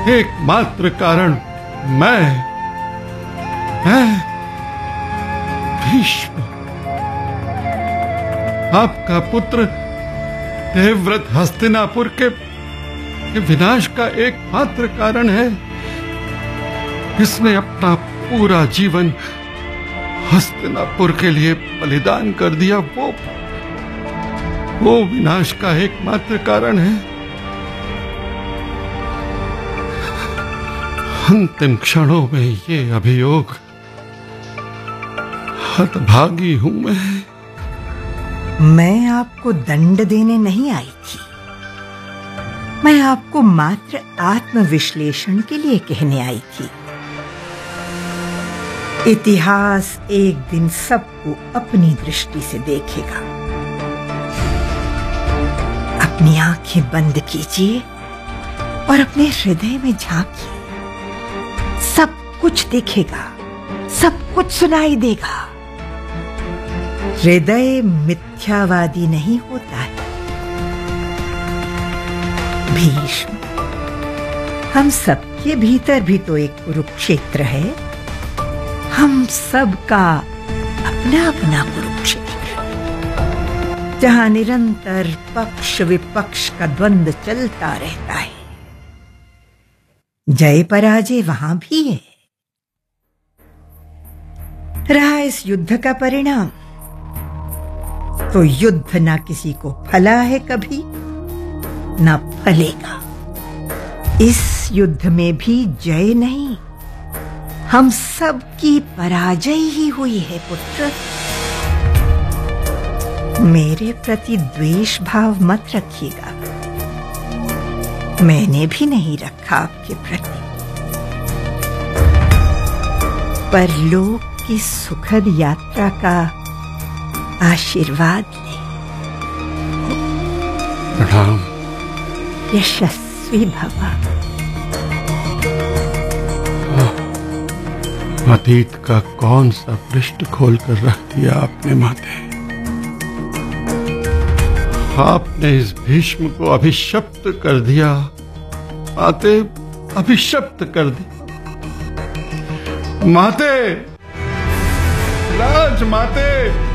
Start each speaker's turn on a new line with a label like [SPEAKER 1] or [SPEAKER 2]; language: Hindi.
[SPEAKER 1] एकमात्र कारण मैं भीष्म, आपका पुत्र देवव्रत हस्तिनापुर के विनाश का एकमात्र कारण है। इसने अपना पूरा जीवन हस्तिनापुर के लिए बलिदान कर दिया। वो विनाश का एकमात्र कारण है। अंतिम क्षणों में ये अभियोग, हतभागी हूं
[SPEAKER 2] मैं आपको दंड देने नहीं आई थी। मैं आपको मात्र आत्मविश्लेषण के लिए कहने आई थी। इतिहास एक दिन सबको अपनी दृष्टि से देखेगा। अपनी आंखें बंद कीजिए और अपने हृदय में झांकिए। सब कुछ दिखेगा, सब कुछ सुनाई देगा। हृदय मिथ्यावादी नहीं होता है। भीष्म, हम सबके भीतर भी तो एक कुरुक्षेत्र है। हम सबका अपना अपना कुरुक्षेत्र, जहां निरंतर पक्ष विपक्ष का द्वंद्व चलता रहता है। जय पराजय वहां भी है। रहा इस युद्ध का परिणाम, तो युद्ध ना किसी को फला है कभी, ना फलेगा। इस युद्ध में भी जय नहीं, हम सब की पराजय ही हुई है पुत्र। मेरे प्रति द्वेष भाव मत रखिएगा। मैंने भी नहीं रखा आपके प्रति। परलोक की सुखद यात्रा का आशीर्वाद ले।
[SPEAKER 1] प्रणाम।
[SPEAKER 2] यशस्वी भव।
[SPEAKER 1] अतीत का कौन सा पृष्ठ खोल कर रख दिया आपने माते। आपने इस भीष्म को अभिशप्त कर दिया माते, अभिशप्त कर दिया माते, राज माते।